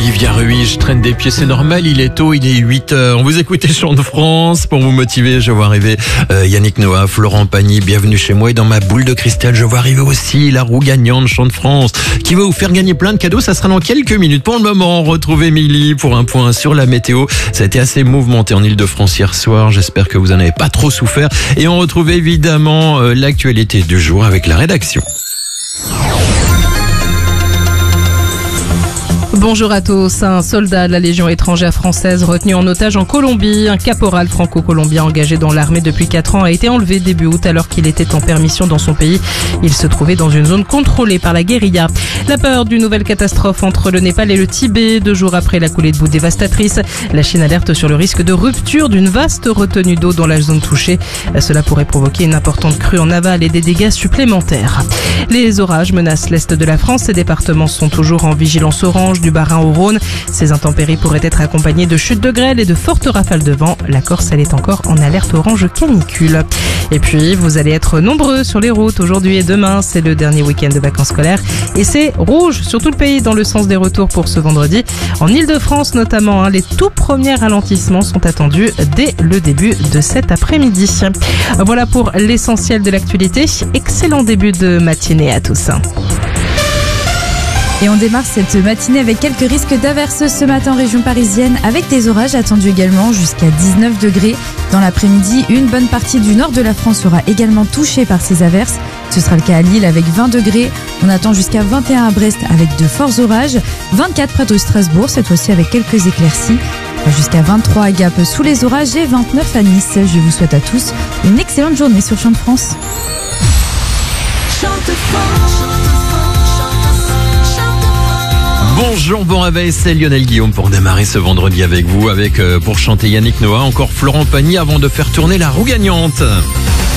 Olivia Ruiz, je traîne des pieds, c'est normal, il est tôt, il est 8h. Vous écoutez Chant de France pour vous motiver. Je vois arriver Yannick Noah, Florent Pagny, bienvenue chez moi. Et dans ma boule de cristal, je vois arriver aussi la roue gagnante Chant de France qui va vous faire gagner plein de cadeaux. Ça sera dans quelques minutes. Pour le moment, on retrouve Émilie pour un point sur la météo. Ça a été assez mouvementé en Ile-de-France hier soir. J'espère que vous en avez pas trop souffert. Et on retrouve évidemment l'actualité du jour avec la rédaction. Bonjour à tous. Un soldat de la Légion étrangère française retenu en otage en Colombie. Un caporal franco-colombien engagé dans l'armée depuis 4 ans a été enlevé début août alors qu'il était en permission dans son pays. Il se trouvait dans une zone contrôlée par la guérilla. La peur d'une nouvelle catastrophe entre le Népal et le Tibet. 2 jours après la coulée de boue dévastatrice, la Chine alerte sur le risque de rupture d'une vaste retenue d'eau dans la zone touchée. Cela pourrait provoquer une importante crue en aval et des dégâts supplémentaires. Les orages menacent l'est de la France. Ces départements sont toujours en vigilance orange du Bas-Rhin au Rhône. Ces intempéries pourraient être accompagnées de chutes de grêle et de fortes rafales de vent. La Corse, elle est encore en alerte orange canicule. Et puis, vous allez être nombreux sur les routes aujourd'hui et demain. C'est le dernier week-end de vacances scolaires. Et c'est rouge sur tout le pays dans le sens des retours pour ce vendredi. En Ile-de-France notamment, les tout premiers ralentissements sont attendus dès le début de cet après-midi. Voilà pour l'essentiel de l'actualité. Excellent début de matinée à tous. Et on démarre cette matinée avec quelques risques d'averses ce matin en région parisienne, avec des orages attendus également jusqu'à 19 degrés. Dans l'après-midi, une bonne partie du nord de la France sera également touchée par ces averses. Ce sera le cas à Lille avec 20 degrés. On attend jusqu'à 21 à Brest avec de forts orages. 24 près de Strasbourg, cette fois-ci avec quelques éclaircies. Jusqu'à 23 à Gap sous les orages et 29 à Nice. Je vous souhaite à tous une excellente journée sur Chant de France. Bonjour, bon réveil, c'est Lionel Guillaume pour démarrer ce vendredi avec vous, avec pour chanter Yannick Noah, encore Florent Pagny avant de faire tourner la roue gagnante.